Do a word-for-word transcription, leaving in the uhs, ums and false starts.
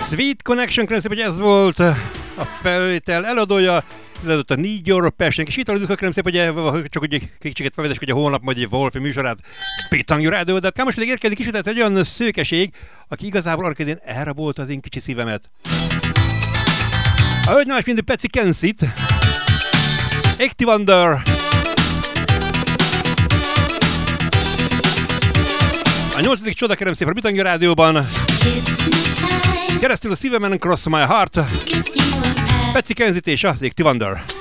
Sweet Connection, köszönöm szépen, hogy ez volt a felvétel eladója, eladott a Need Your Passion, és itt aludjuk, köszönöm szépen, hogy csak egy kicsiket felvezesk, hogy a holnap majd egy Wolfi műsorát Pitangjú Rádió, de most pedig érkezik is, tehát egy olyan szőkeség, aki igazából arra elrabolta az én kicsi szívemet. Ahogy más, mint a Patsy Kensit, Active Wonder, a nyolcadik csoda, kérem szépen a Pitangjú Rádióban, keresztül a szívemen, Cross My Heart, Patsy Kensit és az Active Wonder.